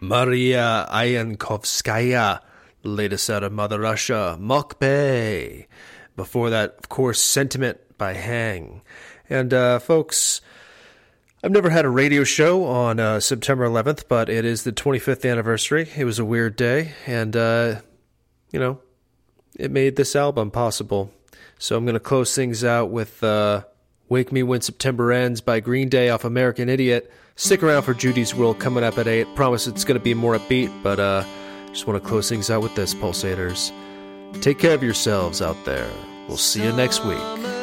Maria Iankovskaya, the latest out of Mother Russia, Mokbay. Before that, of course, Sentiment by Hang. And folks, I've never had a radio show on September 11th, but it is the 25th anniversary. It was a weird day, and, it made this album possible. So I'm going to close things out with Wake Me When September Ends by Green Day off American Idiot. Stick around for Judy's World coming up at 8. Promise it's going to be more upbeat, but just want to close things out with this, Pulsators. Take care of yourselves out there. We'll see you next week.